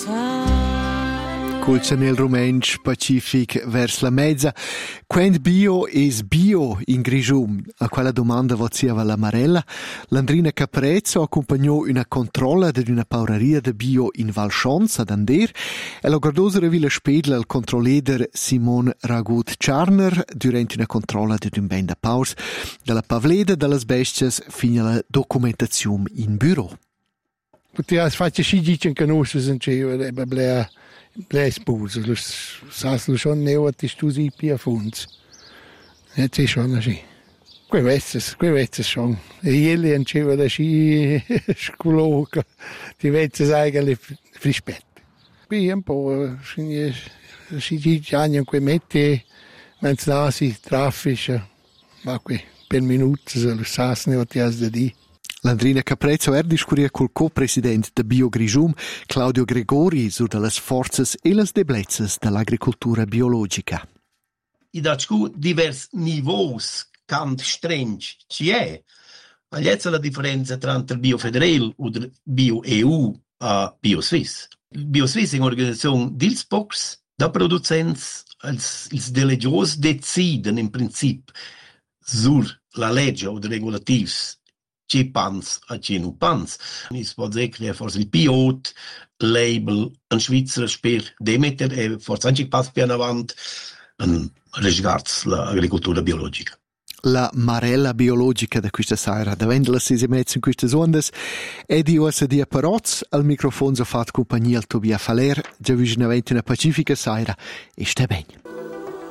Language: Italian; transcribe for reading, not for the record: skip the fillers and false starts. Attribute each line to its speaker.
Speaker 1: Culcia nel Rumensch Pacific vers la mezza. Quend bio es bio in Grigium? A quella domanda voziava la Marella. Landrina Caprezzo accompagnò una controlla di una paureria de bio in Val Schons ad Ander e la guardosa revila spedla al controlleder Simon Ragut Charner durante una controlla di un ben da paus dalla pavleda delle bestias fino alla documentazione in bureau.
Speaker 2: Potia faccia si dice che non si sente blea spuse, lo schon neo ti stusi pia funds. E c'è schon così. Quei vezze schon. E ieri anceva da sci scoloca, ti vezze eigentlich frispette. Qui un po' si dice anche quei metti, mentre nasi traffica, ma qui per minuti lo sas neo ti has da di.
Speaker 1: Landrina Caprezzo discuria col co-president de Bio Grigium, Claudio Gregori, su delle forze e le debolezze dell'agricoltura biologica.
Speaker 3: I da divers niveaus cant strange ci è. Ma jetzt la differenza tra il Bio Federal o il Bio EU a Bio Swiss. Il Bio Swiss è un'organizzazione dels pocs da producenti, ils delegiosi deciden in principio sur la legge o de regulativs ci pans a ci nu pans. Si può dire che forse il pilot label in Svizzera per Demeter e forse anche pass più in avanti riguardo l'agricoltura biologica.
Speaker 1: La Marella biologica da questa sera, da vendere le mezzo in queste onde, è di OSD Apparoz, al microfono so fatto compagnia al Tobia Faler, già vicino a una pacifica sera, e sta bene.